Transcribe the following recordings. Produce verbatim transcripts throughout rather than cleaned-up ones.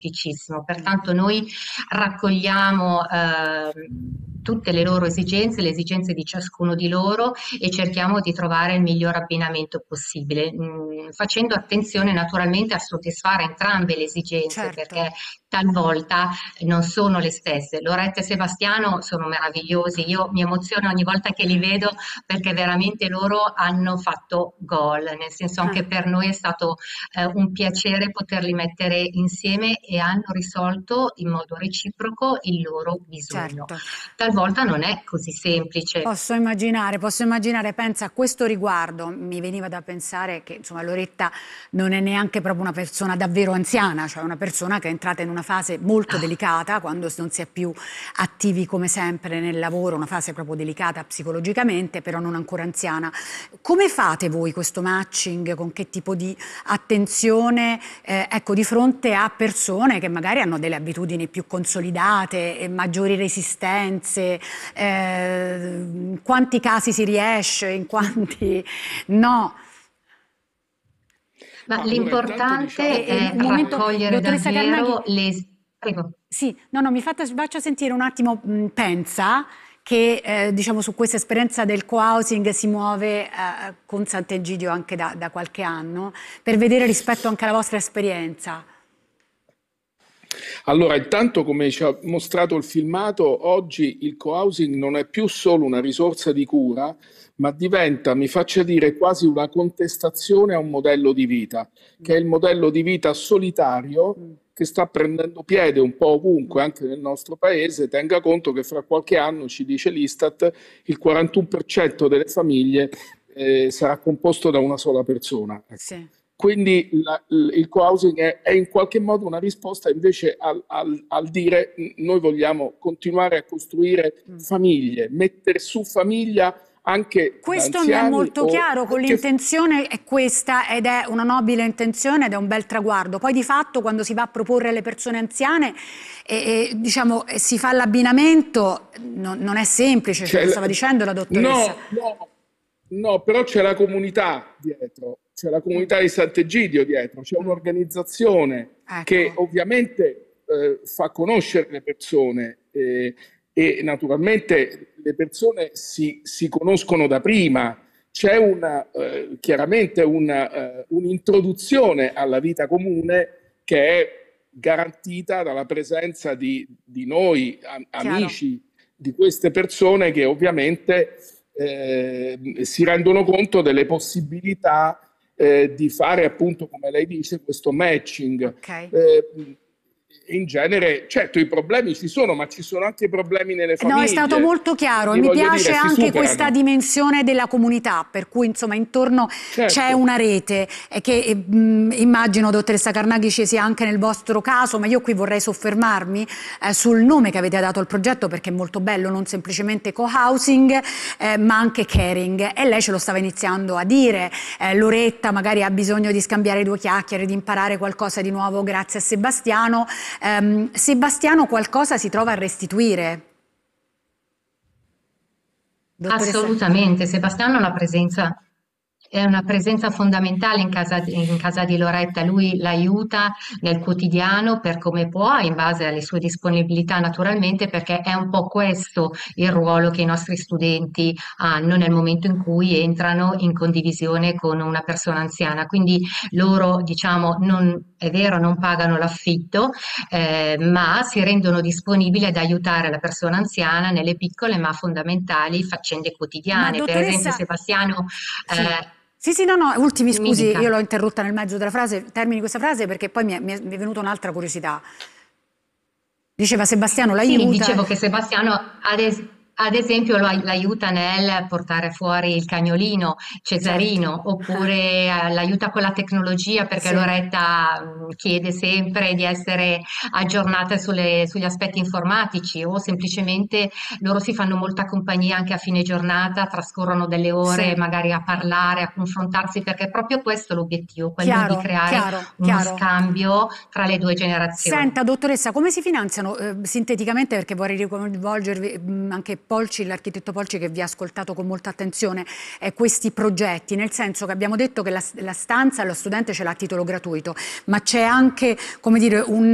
semplicissimo, pertanto noi raccogliamo eh, tutte le loro esigenze, le esigenze di ciascuno di loro e cerchiamo di trovare il miglior abbinamento possibile, mh, facendo attenzione naturalmente a soddisfare entrambe le esigenze, Certo. perché talvolta non sono le stesse. Loretta e Sebastiano sono meravigliosi, io mi emoziono ogni volta che li vedo perché veramente loro hanno fatto gol, nel senso Ah, anche per noi è stato eh, un piacere poterli mettere insieme e hanno risolto in modo reciproco il loro bisogno. certo. Talvolta non è così semplice. Posso immaginare, posso immaginare, pensa a questo riguardo, mi veniva da pensare che insomma Loretta non è neanche proprio una persona davvero anziana, cioè una persona che è entrata in una fase molto delicata quando non si è più attivi come sempre nel lavoro, una fase proprio delicata psicologicamente, però non ancora anziana. Come fate voi questo matching? Con che tipo di attenzione, eh, ecco, di fronte a persone che magari hanno delle abitudini più consolidate, e maggiori resistenze? Eh, in quanti casi si riesce, in quanti no? Ma Ma allora intanto l'importante diciamo E, e è un che momento, eh, raccogliere dottoressa Carnaghi, davvero le... Prego. sì, no, no, mi faccia, faccia sentire un attimo, mh, pensa che eh, diciamo su questa esperienza del co-housing si muove eh, con Sant'Egidio anche da, da qualche anno, per vedere rispetto anche alla vostra esperienza. Allora, intanto, come ci ha mostrato il filmato, oggi il co-housing non è più solo una risorsa di cura, ma diventa, mi faccia dire, quasi una contestazione a un modello di vita, che è il modello di vita solitario Mm, che sta prendendo piede un po' ovunque, mm. anche nel nostro paese. Tenga conto che fra qualche anno, ci dice l'Istat, il quarantuno per cento delle famiglie eh, sarà composto da una sola persona. Ecco. Sì. Quindi la- l- il co-housing è, è in qualche modo una risposta invece al, al- al dire "N- noi vogliamo continuare a costruire Mm. famiglie, mettere su famiglia anche da Questo mi è anziani molto o chiaro, con anche... l'intenzione è questa ed è una nobile intenzione ed è un bel traguardo. Poi di fatto quando si va a proporre alle persone anziane e, e, diciamo, e si fa l'abbinamento non, non è semplice, ce c'è lo la- stava dicendo la dottoressa. No, no, no, però c'è la comunità dietro, c'è la Mm, comunità di Sant'Egidio dietro, c'è mm. un'organizzazione che Ecco, ovviamente eh, fa conoscere le persone eh, e naturalmente le persone si, si conoscono da prima. C'è una, eh, chiaramente una, eh, un'introduzione alla vita comune che è garantita dalla presenza di, di noi, am- chiaro. amici di queste persone che ovviamente eh, si rendono conto delle possibilità eh, di fare appunto, come lei dice, questo matching. Ok. Eh, in genere, certo, i problemi ci sono, ma ci sono anche i problemi nelle No, è stato famiglie, molto chiaro e quindi mi voglio piace dire, si anche questa superano. dimensione della comunità, per cui insomma intorno c'è Certo. una rete e che eh, mh, immagino, dottoressa Carnaghi, ci sia anche nel vostro caso, ma io qui vorrei soffermarmi eh, sul nome che avete dato al progetto perché è molto bello, non semplicemente co-housing, eh, ma anche caring. E lei ce lo stava iniziando a dire, eh, Loretta magari ha bisogno di scambiare due chiacchiere, di imparare qualcosa di nuovo grazie a Sebastiano. Ehm, Sebastiano qualcosa si trova a restituire. Dottoressa, Assolutamente, Sebastiano è una presenza, è una presenza fondamentale in casa, di- in casa di Loretta, lui l'aiuta nel quotidiano per come può, in base alle sue disponibilità naturalmente, perché è un po' questo il ruolo che i nostri studenti hanno nel momento in cui entrano in condivisione con una persona anziana. Quindi loro, diciamo, non, è vero, non pagano l'affitto, eh, ma si rendono disponibili ad aiutare la persona anziana nelle piccole ma fondamentali faccende ma quotidiane. Per esempio, dottoressa, Sebastiano, sì. eh, Sì, sì, no, no, ultimi mi scusi, io dica. l'ho interrotta nel mezzo della frase, termini questa frase perché poi mi è, mi è- mi è venuta un'altra curiosità. Diceva Sebastiano Sì, l'aiuta. dicevo che Sebastiano, ad, es- ad esempio, lo ai- l'aiuta nel portare fuori il cagnolino Certo. Cesarino, oppure eh, l'aiuta con la tecnologia perché Sì. Loretta mh, chiede sempre di essere aggiornata sulle- sugli aspetti informatici, o semplicemente loro si fanno molta compagnia anche a fine giornata, trascorrono delle ore Sì. magari a parlare, a confrontarsi, perché è proprio questo l'obiettivo, quello di Chiaro, creare chiaro, uno chiaro. scambio tra le due generazioni. Senta, dottoressa, come si finanziano eh, sinteticamente, perché vorrei ricoinvolgervi mh, anche Polci, l'architetto Polci, che vi ha ascoltato con molta attenzione, eh, questi progetti, nel senso che abbiamo detto che la, la stanza lo studente ce l'ha a titolo gratuito, ma c'è anche, come dire, un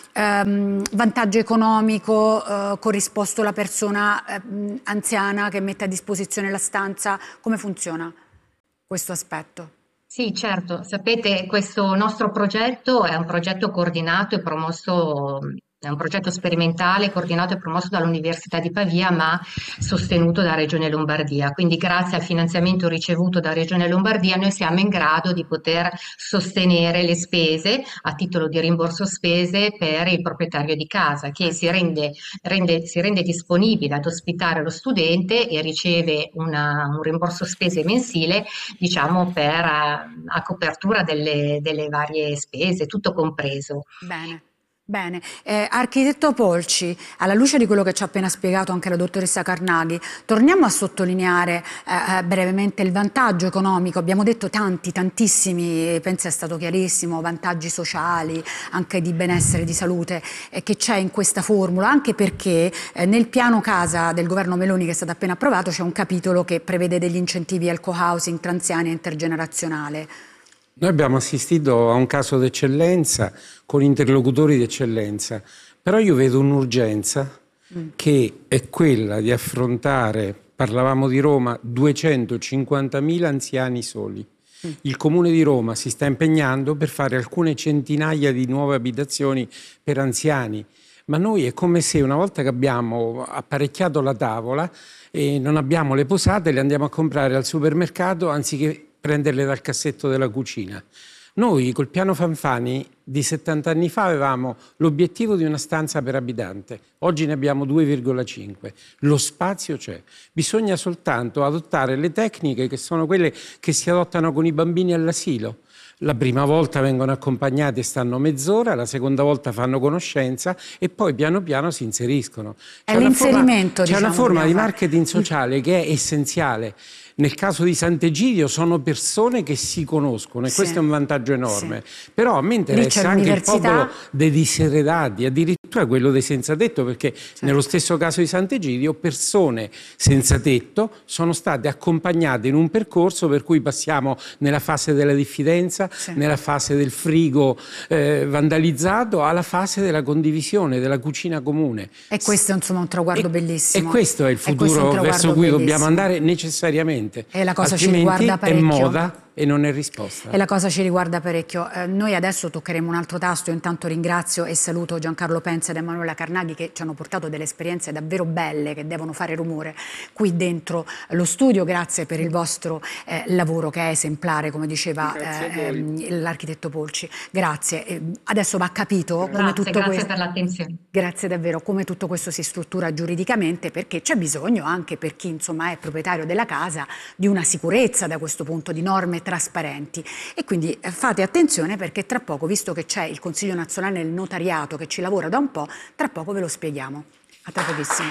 um, vantaggio economico uh, corrisposto alla persona uh, anziana che mette a disposizione la stanza. Come funziona questo aspetto? Sì, certo, sapete, questo nostro progetto è un progetto coordinato e promosso, è un progetto sperimentale coordinato e promosso dall'Università di Pavia, ma sostenuto da Regione Lombardia. Quindi grazie al finanziamento ricevuto da Regione Lombardia noi siamo in grado di poter sostenere le spese a titolo di rimborso spese per il proprietario di casa, che si rende, rende, si rende disponibile ad ospitare lo studente e riceve una- un rimborso spese mensile, diciamo, per, eh, a copertura delle, delle varie spese, tutto compreso. Bene. Bene, eh, architetto Polci, alla luce di quello che ci ha appena spiegato anche la dottoressa Carnaghi, torniamo a sottolineare eh, brevemente il vantaggio economico. Abbiamo detto tanti, tantissimi, penso è stato chiarissimo, vantaggi sociali, anche di benessere, di salute, eh, che c'è in questa formula, anche perché eh, nel piano casa del governo Meloni che è stato appena approvato c'è un capitolo che prevede degli incentivi al co-housing tra anziani e intergenerazionale. Noi abbiamo assistito a un caso d'eccellenza con interlocutori di eccellenza, però io vedo un'urgenza mm. che è quella di affrontare, parlavamo di Roma, duecentocinquantamila anziani soli. Mm. Il Comune di Roma si sta impegnando per fare alcune centinaia di nuove abitazioni per anziani, ma noi è come se una volta che abbiamo apparecchiato la tavola e non abbiamo le posate, le andiamo a comprare al supermercato anziché prenderle dal cassetto della cucina. Noi col piano Fanfani di settanta anni fa avevamo l'obiettivo di una stanza per abitante, oggi ne abbiamo due virgola cinque, lo spazio c'è, bisogna soltanto adottare le tecniche che sono quelle che si adottano con i bambini all'asilo. La prima volta vengono accompagnati e stanno mezz'ora, la seconda volta fanno conoscenza e poi piano piano si inseriscono. È l'inserimento, C'è diciamo, una forma di marketing sociale che è essenziale. Nel caso di Sant'Egidio sono persone che si conoscono e sì, questo è un vantaggio enorme. Sì. Però a me interessa anche il popolo dei diseredati, addirittura quello dei senza tetto, perché certo, nello stesso caso di Sant'Egidio persone senza tetto sono state accompagnate in un percorso per cui passiamo nella fase della diffidenza, sì, nella fase del frigo eh, vandalizzato, alla fase della condivisione, della cucina comune. E questo è insomma un traguardo e, bellissimo. E questo è il futuro verso cui bellissimo. dobbiamo andare necessariamente. E la cosa ci riguarda parecchio. È moda e non è risposta. E la cosa ci riguarda parecchio. Eh, noi adesso toccheremo un altro tasto. Io intanto ringrazio e saluto Giancarlo Penza ed Emanuela Carnaghi che ci hanno portato delle esperienze davvero belle che devono fare rumore qui dentro lo studio. Grazie per il vostro eh, lavoro che è esemplare, come diceva eh, l'architetto Polci. Grazie. Eh, adesso va capito grazie, come tutto grazie questo. per l'attenzione. Grazie davvero, come tutto questo si struttura giuridicamente, perché c'è bisogno anche per chi insomma è proprietario della casa di una sicurezza da questo punto, di norme trasparenti, e quindi eh, fate attenzione perché tra poco, visto che c'è il Consiglio Nazionale del Notariato che ci lavora da un po', tra poco ve lo spieghiamo. A tra pochissimo.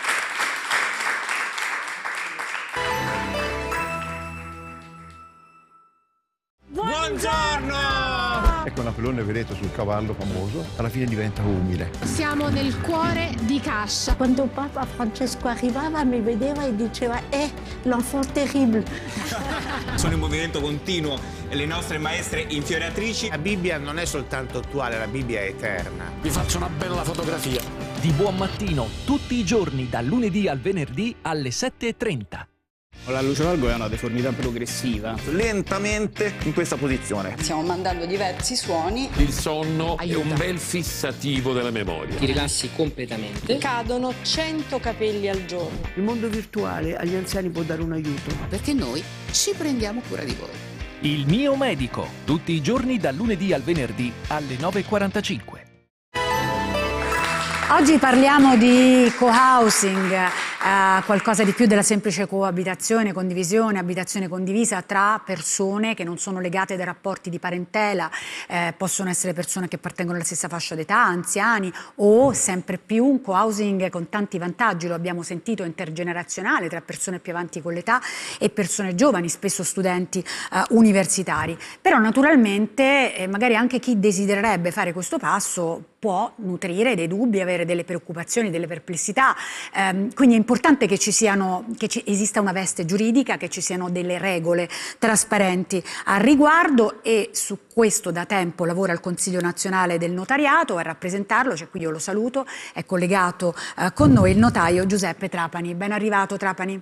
Buongiorno! Ecco Napoleone, vedete, sul cavallo famoso, alla fine diventa umile. Siamo nel cuore di Cascia. Quando Papa Francesco arrivava mi vedeva e diceva eh, l'enfant terrible. Sono in movimento continuo e le nostre maestre infioriatrici. La Bibbia non è soltanto attuale, la Bibbia è eterna. Vi faccio una bella fotografia. Di buon mattino, tutti i giorni, dal lunedì al venerdì alle sette e trenta. La luce valgo è una deformità progressiva. Lentamente in questa posizione. Stiamo mandando diversi suoni. Il sonno Aiuta. è un bel fissativo della memoria. Ti rilassi completamente. Cadono cento capelli al giorno. Il mondo virtuale agli anziani può dare un aiuto. Perché noi ci prendiamo cura di voi. Il mio medico, tutti i giorni dal lunedì al venerdì alle nove e quarantacinque. Oggi parliamo di co-housing, eh, qualcosa di più della semplice coabitazione, condivisione, abitazione condivisa tra persone che non sono legate dai rapporti di parentela, eh, possono essere persone che appartengono alla stessa fascia d'età, anziani, o sempre più un co-housing con tanti vantaggi, lo abbiamo sentito, intergenerazionale, tra persone più avanti con l'età e persone giovani, spesso studenti eh, universitari. Però naturalmente eh, magari anche chi desidererebbe fare questo passo può nutrire dei dubbi, avere delle preoccupazioni, delle perplessità. Ehm, quindi è importante che ci siano, che ci esista una veste giuridica, che ci siano delle regole trasparenti al riguardo, e su questo da tempo lavora il Consiglio Nazionale del Notariato. A rappresentarlo, cioè qui io lo saluto, è collegato eh, con noi il notaio Giuseppe Trapani. Ben arrivato, Trapani.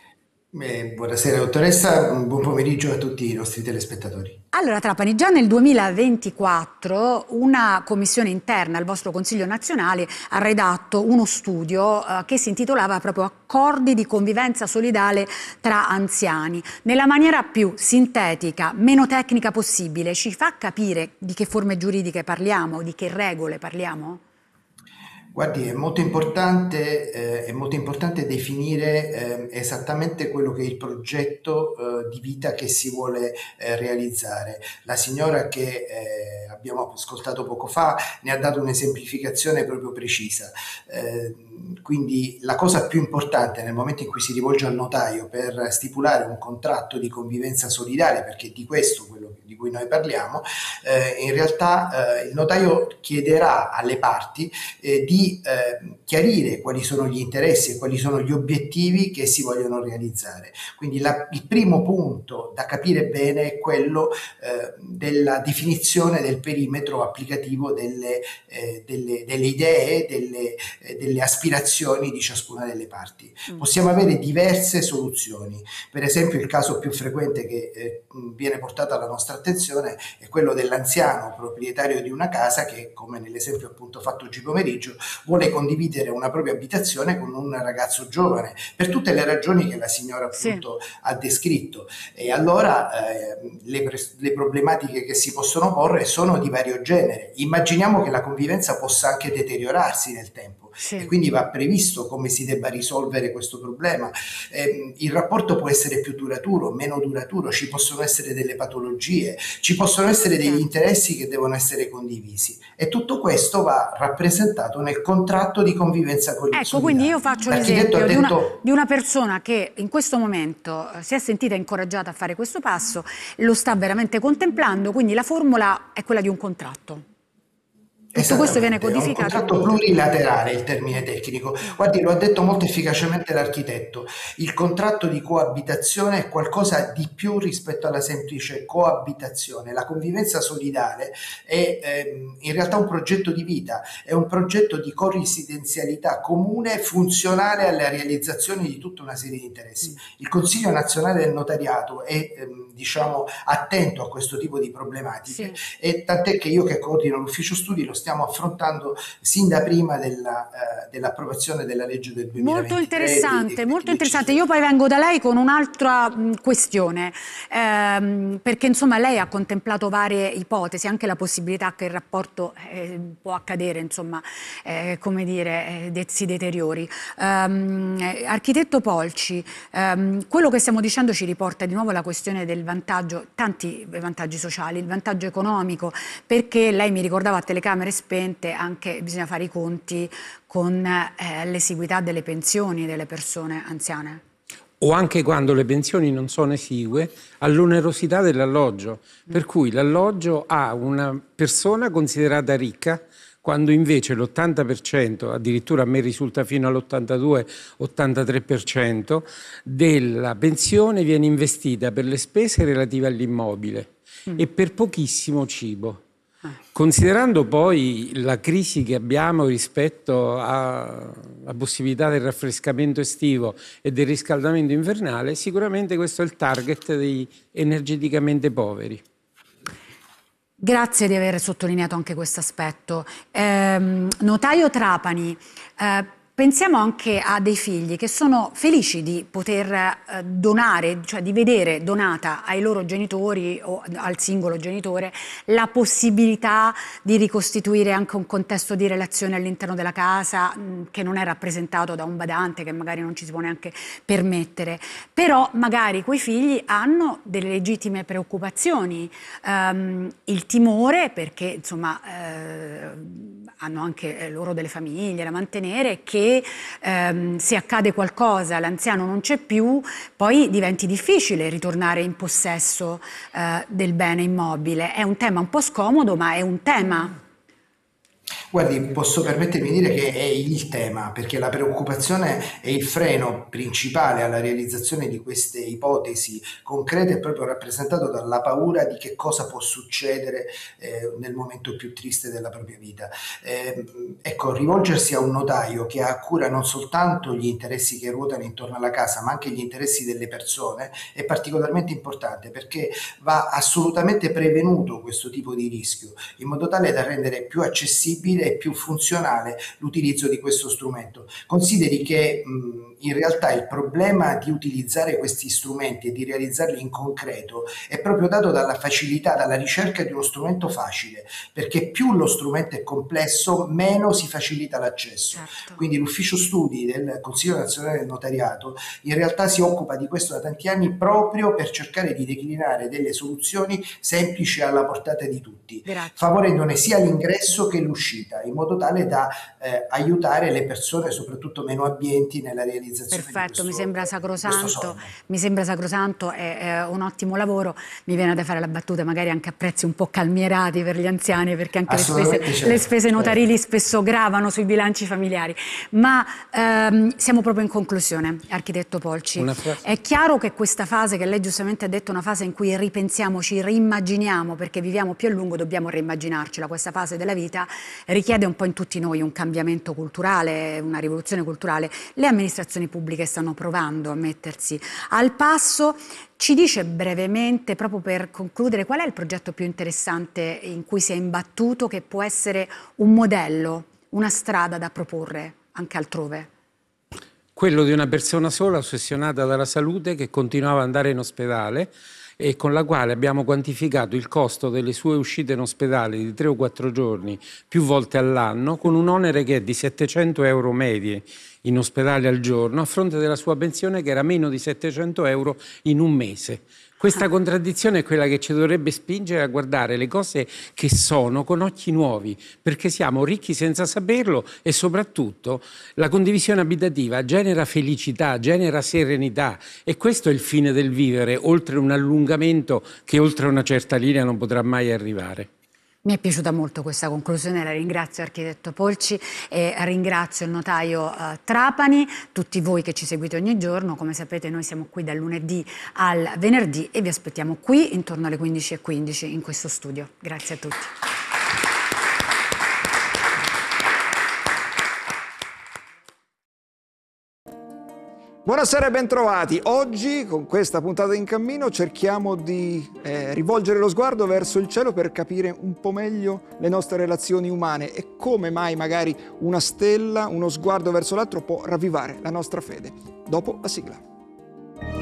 Eh, buonasera dottoressa, buon pomeriggio a tutti i nostri telespettatori. Allora Trapani, già nel duemilaventiquattro una commissione interna al vostro Consiglio Nazionale ha redatto uno studio eh, che si intitolava proprio Accordi di convivenza solidale tra anziani. Nella maniera più sintetica, meno tecnica possibile, ci fa capire di che forme giuridiche parliamo, di che regole parliamo? Guardi, è molto importante, eh, è molto importante definire eh, esattamente quello che è il progetto eh, di vita che si vuole eh, realizzare. La signora che eh, abbiamo ascoltato poco fa ne ha dato un'esemplificazione proprio precisa. Eh, quindi la cosa più importante nel momento in cui si rivolge al notaio per stipulare un contratto di convivenza solidale, perché di questo quello di cui noi parliamo, eh, in realtà eh, il notaio chiederà alle parti eh, di Eh, chiarire quali sono gli interessi e quali sono gli obiettivi che si vogliono realizzare. Quindi la, il primo punto da capire bene è quello eh, della definizione del perimetro applicativo delle, eh, delle, delle idee, delle, eh, delle aspirazioni di ciascuna delle parti. Mm. Possiamo avere diverse soluzioni. Per esempio il caso più frequente che eh, viene portato alla nostra attenzione è quello dell'anziano proprietario di una casa che, come nell'esempio appunto fatto oggi pomerigggo, vuole condividere una propria abitazione con un ragazzo giovane, per tutte le ragioni che la signora appunto sì. ha descritto. E allora eh, le, le problematiche che si possono porre sono di vario genere. Immaginiamo che la convivenza possa anche deteriorarsi nel tempo, sì. e quindi va previsto come si debba risolvere questo problema. Eh, il rapporto può essere più duraturo, meno duraturo, ci possono essere delle patologie, ci possono essere degli interessi che devono essere condivisi, e tutto questo va rappresentato nel contratto di convivenza con il Ecco, quindi io faccio l'esempio detto... di, una, di una persona che in questo momento si è sentita incoraggiata a fare questo passo, lo sta veramente contemplando, quindi la formula è quella di un contratto. Tutto questo viene codificato. È un contratto plurilaterale, il termine tecnico. Guardi, lo ha detto molto efficacemente l'architetto. Il contratto di coabitazione è qualcosa di più rispetto alla semplice coabitazione. La convivenza solidale è ehm, in realtà un progetto di vita, è un progetto di corresidenzialità comune funzionale alla realizzazione di tutta una serie di interessi. Il Consiglio Nazionale del Notariato è ehm, diciamo attento a questo tipo di problematiche, sì. e tant'è che io, che coordino l'ufficio studi, lo stiamo affrontando sin da prima della, uh, dell'approvazione della legge del duemilaventitré. Molto interessante, molto interessante. Io poi vengo da lei con un'altra questione, ehm, perché insomma lei ha contemplato varie ipotesi, anche la possibilità che il rapporto eh, può accadere, insomma, eh, come dire, eh, si deteriori. Um, eh, architetto Polci, um, quello che stiamo dicendo ci riporta di nuovo alla questione del vantaggio, tanti vantaggi sociali, il vantaggio economico, perché lei mi ricordava a telecamere spente, anche bisogna fare i conti con eh, l'esiguità delle pensioni delle persone anziane. O anche quando le pensioni non sono esigue, all'onerosità dell'alloggio, mm. per cui l'alloggio ha una persona considerata ricca, quando invece l'ottanta per cento, addirittura a me risulta fino all'ottantadue ottantatré per cento, della pensione viene investita per le spese relative all'immobile mm. e per pochissimo cibo. Considerando poi la crisi che abbiamo rispetto alla possibilità del raffrescamento estivo e del riscaldamento invernale, sicuramente questo è il target dei energeticamente poveri. Grazie di aver sottolineato anche questo aspetto. Eh, notaio Trapani, eh, pensiamo anche a dei figli che sono felici di poter eh, donare, cioè di vedere donata ai loro genitori o al singolo genitore la possibilità di ricostituire anche un contesto di relazione all'interno della casa mh, che non è rappresentato da un badante, che magari non ci si può neanche permettere. Però magari quei figli hanno delle legittime preoccupazioni, ehm, il timore, perché insomma eh, hanno anche loro delle famiglie da mantenere, che Ehm, se accade qualcosa, l'anziano non c'è più, poi diventi difficile ritornare in possesso eh, del bene immobile. È un tema un po' scomodo, ma è un tema. Guardi, posso permettermi di dire che è il tema, perché la preoccupazione e il freno principale alla realizzazione di queste ipotesi concrete è proprio rappresentato dalla paura di che cosa può succedere eh, nel momento più triste della propria vita. Eh, ecco, rivolgersi a un notaio che ha a cura non soltanto gli interessi che ruotano intorno alla casa, ma anche gli interessi delle persone è particolarmente importante, perché va assolutamente prevenuto questo tipo di rischio, in modo tale da rendere più accessibile e più funzionale l'utilizzo di questo strumento. Consideri che mh, in realtà il problema di utilizzare questi strumenti e di realizzarli in concreto è proprio dato dalla facilità, dalla ricerca di uno strumento facile, perché più lo strumento è complesso, meno si facilita l'accesso. Certo. Quindi l'ufficio studi del Consiglio nazionale del notariato in realtà si occupa di questo da tanti anni proprio per cercare di declinare delle soluzioni semplici alla portata di tutti, Grazie. favorendone sia l'ingresso che l'uscita, in modo tale da eh, aiutare le persone, soprattutto meno abbienti, nella realizzazione Perfetto, di questo, mi sembra questo sacrosanto, sogno. mi sembra sacrosanto, è, è un ottimo lavoro. Mi viene da fare la battuta, magari anche a prezzi un po' calmierati per gli anziani, perché anche le spese, certo, le spese notarili certo. spesso gravano sui bilanci familiari. Ma ehm, siamo proprio in conclusione, architetto Polci. È chiaro che questa fase, che lei giustamente ha detto, è una fase in cui ripensiamo, ci reimmaginiamo, perché viviamo più a lungo, dobbiamo reimmaginarcela. Questa fase della vita richiede un po' in tutti noi un cambiamento culturale, una rivoluzione culturale. Le amministrazioni pubbliche stanno provando a mettersi al passo. Ci dice brevemente, proprio per concludere, qual è il progetto più interessante in cui si è imbattuto, che può essere un modello, una strada da proporre anche altrove? Quello di una persona sola ossessionata dalla salute, che continuava ad andare in ospedale e con la quale abbiamo quantificato il costo delle sue uscite in ospedale di tre o quattro giorni più volte all'anno, con un onere che è di settecento euro medie in ospedale al giorno, a fronte della sua pensione che era meno di settecento euro in un mese. Questa contraddizione è quella che ci dovrebbe spingere a guardare le cose che sono con occhi nuovi, perché siamo ricchi senza saperlo e soprattutto la condivisione abitativa genera felicità, genera serenità, e questo è il fine del vivere, oltre un allungamento che oltre una certa linea non potrà mai arrivare. Mi è piaciuta molto questa conclusione, la ringrazio architetto Polci e ringrazio il notaio uh, Trapani, tutti voi che ci seguite ogni giorno. Come sapete noi siamo qui dal lunedì al venerdì e vi aspettiamo qui intorno alle quindici e quindici in questo studio. Grazie a tutti. Buonasera e bentrovati. Oggi, con questa puntata in cammino, cerchiamo di eh, rivolgere lo sguardo verso il cielo per capire un po' meglio le nostre relazioni umane e come mai magari una stella, uno sguardo verso l'altro può ravvivare la nostra fede. Dopo la sigla.